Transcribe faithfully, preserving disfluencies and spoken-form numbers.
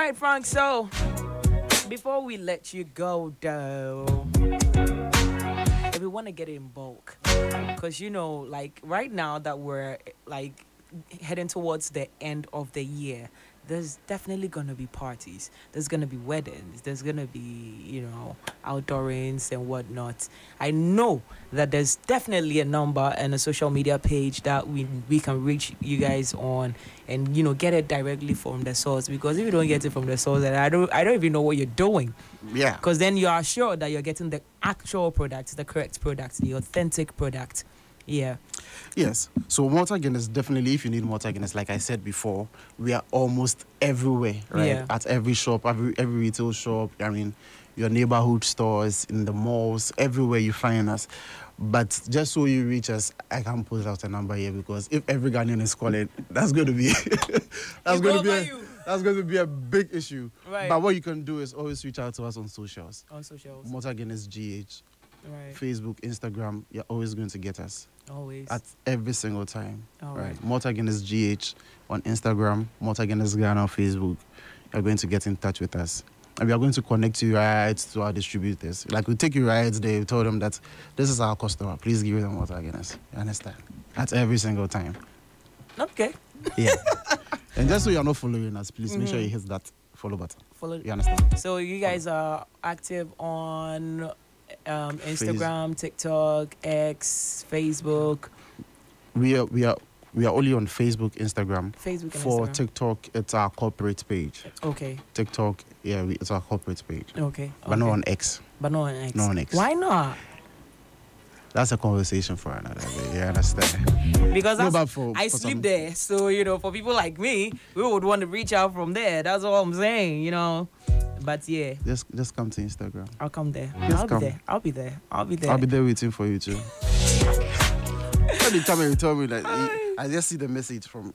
right, Frank. So before we let you go, though, if we want to get it in bulk, because you know, like right now that we're like heading towards the end of the year, there's definitely gonna be parties. There's gonna be weddings. There's gonna be, you know, outdoorings and whatnot. I know that there's definitely a number and a social media page that we we can reach you guys on, and you know, get it directly from the source. Because if you don't get it from the source, then I don't I don't even know what you're doing. Yeah. Because then you are sure that you're getting the actual product, the correct product, the authentic product. Yeah. Yes. So Malta Guinness, definitely, if you need Malta Guinness, like I said before, we are almost everywhere, right? Yeah. At every shop, every every retail shop. I mean, your neighborhood stores, in the malls, everywhere you find us. But just so you reach us, I can't put out a number here, because if every Ghanaian is calling, that's going to be that's going to be a, that's going to be a big issue. Right. But what you can do is always reach out to us on socials. On socials. Malta Guinness G H. Right. Facebook, Instagram, you're always going to get us. Always. At every single time. All right. right. Malta Guinness G H on Instagram, Malta Guinness Ghana on Facebook. You're going to get in touch with us. And we are going to connect you right to our distributors. Like, we take you right there, we told them that this is our customer. Please give them Malta Guinness. You understand? At every single time. Okay. Yeah. And just so you're not following us, please mm-hmm. make sure you hit that follow button. Follow. You understand? So you guys are active on um, Instagram, TikTok, X, Facebook. We are we are we are only on Facebook, Instagram. Facebook and For Instagram. TikTok, it's our corporate page. Okay. TikTok, yeah, we, it's our corporate page. Okay. But okay. not on X. But not on X. Not on X. Why not? That's a conversation for another day. You understand? Because No, that's, but for- I for sleep some- there. So, you know, for people like me, we would want to reach out from there. That's all I'm saying, you know. But yeah, Just just come to Instagram. I'll come there. Just I'll come. be there. I'll be there. I'll be there. I'll be there waiting for you too. Every time you tell me that, I just see the message from